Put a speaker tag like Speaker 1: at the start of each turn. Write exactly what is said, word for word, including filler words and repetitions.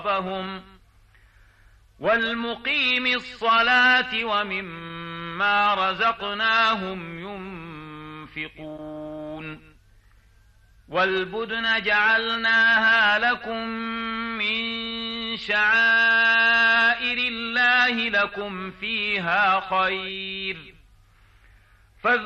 Speaker 1: ربهم والمقيم الصلاة ومما رزقناهم ينفقون والبدن جعلناها لكم من شعائر الله لكم فيها خير